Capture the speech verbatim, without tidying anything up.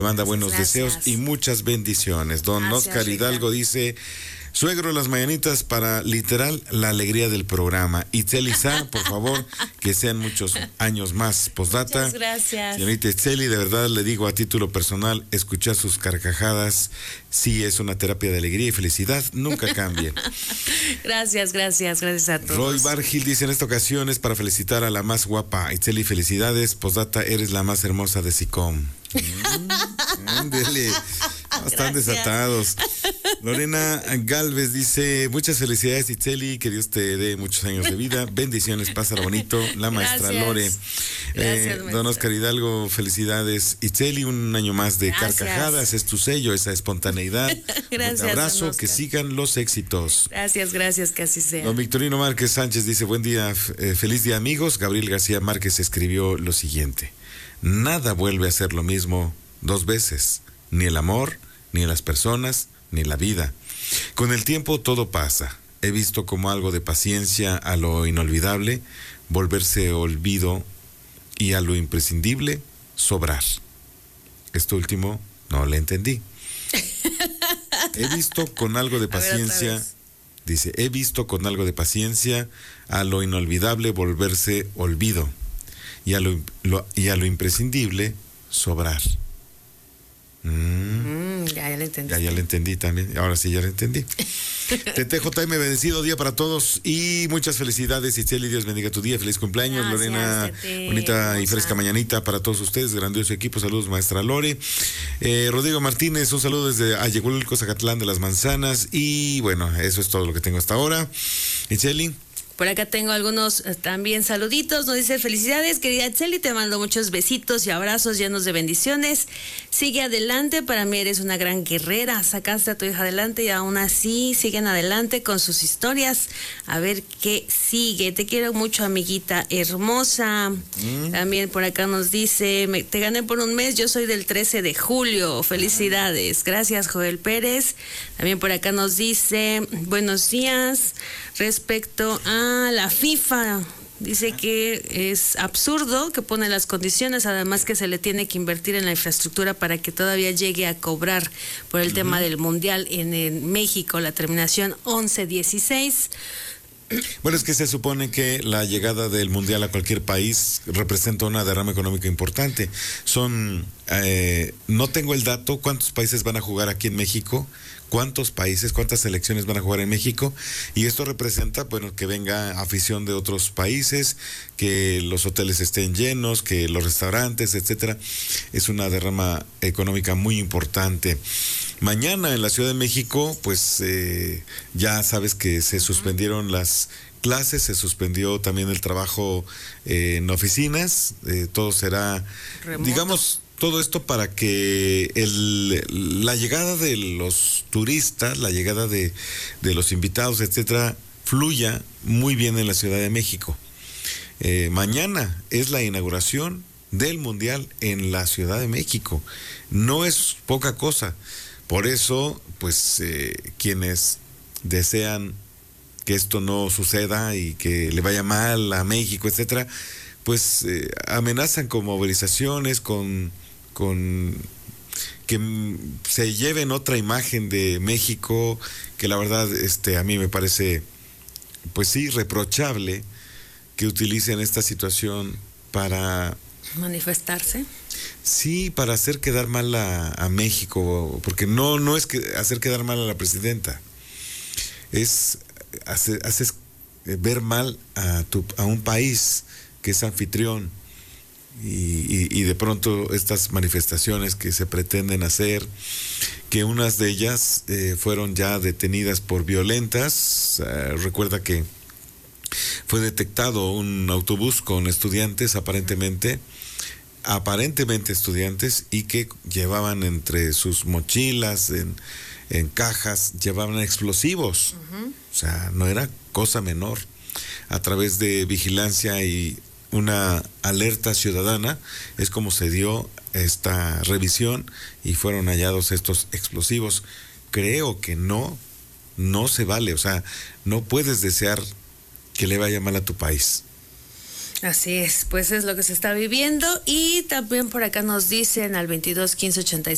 Manda buenos Gracias. deseos y muchas bendiciones. Don Gracias, Oscar Hidalgo dice: suegro, las mañanitas para literal la alegría del programa. Itzeli Sá, por favor, que sean muchos años más. Postdata. Muchas gracias. Señorita Itzeli, de verdad le digo a título personal, escuchar sus carcajadas sí es una terapia de alegría y felicidad, nunca cambie. Gracias, gracias, gracias a todos. Roy Bargil dice: en esta ocasión es para felicitar a la más guapa. Itzeli, felicidades. Postdata, eres la más hermosa de SICOM. Mm, ándele. Están desatados. Lorena Galvez dice: muchas felicidades, Itzeli, que Dios te dé muchos años de vida, bendiciones, pásala bonito. La maestra Gracias. Lore. Gracias, eh, maestra. Don Oscar Hidalgo, felicidades, Itzeli, un año más de Gracias. carcajadas, es tu sello, esa espontaneidad. Gracias, Un abrazo, don Oscar. que sigan los éxitos. Gracias, gracias, que así sea. Don Victorino Márquez Sánchez dice: buen día, eh, feliz día, amigos. Gabriel García Márquez escribió lo siguiente: nada vuelve a ser lo mismo dos veces, ni el amor, ni las personas, ni la vida. Con el tiempo todo pasa. He visto como algo de paciencia a lo inolvidable volverse olvido y a lo imprescindible sobrar. Esto último no le entendí. He visto con algo de paciencia, dice, he visto con algo de paciencia a lo inolvidable volverse olvido y a lo, lo- y a lo imprescindible sobrar. Mm. Mm, ya, ya le entendí. Ya, ya le entendí también. Ahora sí, ya le entendí. T T J M, bendecido día para todos y muchas felicidades. Itzeli, Dios bendiga tu día. Feliz cumpleaños. Gracias, Lorena, Tete, bonita y hermosa. fresca mañanita para todos ustedes. Grandioso equipo. Saludos, maestra Lore. Eh, Rodrigo Martínez, un saludo desde Ayegulco, Zacatlán de las Manzanas. Y bueno, eso es todo lo que tengo hasta ahora. Itzeli. Por acá tengo algunos eh, también saluditos. Nos dice: felicidades, querida Itzeli, te mando muchos besitos y abrazos llenos de bendiciones. Sigue adelante, para mí eres una gran guerrera. Sacaste a tu hija adelante y aún así siguen adelante con sus historias. A ver qué sigue. Te quiero mucho, amiguita hermosa. Mm. También por acá nos dice: me, te gané por un mes, yo soy del trece de julio. Felicidades. Gracias, Joel Pérez. También por acá nos dice: buenos días. Respecto a la FIFA, dice que es absurdo que pone las condiciones, además que se le tiene que invertir en la infraestructura para que todavía llegue a cobrar por el uh-huh. tema del Mundial en, en México, la terminación once dieciséis. Bueno, es que se supone que la llegada del Mundial a cualquier país representa una derrama económica importante. Son, eh, no tengo el dato, cuántos países van a jugar aquí en México, cuántos países, cuántas selecciones van a jugar en México, y esto representa, bueno, que venga afición de otros países, que los hoteles estén llenos, que los restaurantes, etcétera. Es una derrama económica muy importante. Mañana en la Ciudad de México, pues eh, ya sabes que se suspendieron las clases, se suspendió también el trabajo eh, en oficinas, eh, todo será, remoto. Digamos, todo esto para que el, la llegada de los turistas, la llegada de, de los invitados, etcétera, fluya muy bien en la Ciudad de México. Eh, mañana es la inauguración del Mundial en la Ciudad de México. No es poca cosa. Por eso, pues, eh, quienes desean que esto no suceda y que le vaya mal a México, etcétera, pues eh, amenazan con movilizaciones, con, con que se lleven otra imagen de México, que la verdad, este, a mí me parece, pues sí, reprochable que utilicen esta situación para manifestarse. Sí, para hacer quedar mal a, a México, porque no, no es que hacer quedar mal a la presidenta, es hacer, hacer ver mal a, tu, a un país que es anfitrión y, y, y de pronto estas manifestaciones que se pretenden hacer, que unas de ellas eh, fueron ya detenidas por violentas. Eh, recuerda que fue detectado un autobús con estudiantes aparentemente aparentemente estudiantes y que llevaban entre sus mochilas, en, en cajas, llevaban explosivos. Uh-huh. O sea, no era cosa menor. A través de vigilancia y una alerta ciudadana es como se dio esta revisión y fueron hallados estos explosivos. Creo que no, no se vale. O sea, no puedes desear que le vaya mal a tu país. Así es, pues es lo que se está viviendo. Y también por acá nos dicen al veintidós quince ochenta y